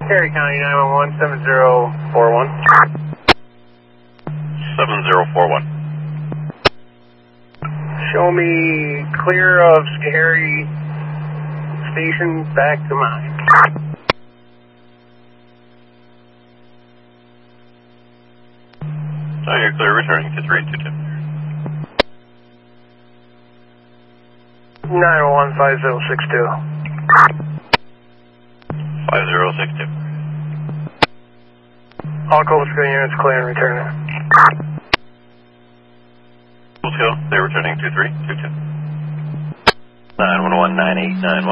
Perry County 911 7041. 7041. Show me clear of Schoharie Station back to mine. So you're clear, returning to 322. 911 5062. 5062. All Cold School units clear and returning. Let's go. They're returning 2322. 911 989